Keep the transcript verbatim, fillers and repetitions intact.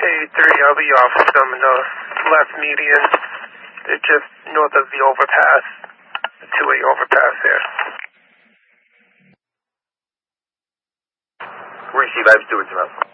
Hey, three, I'll be off some in the left median. It's just north of the overpass, the two-way overpass there. Receive, I have Stewart tomorrow.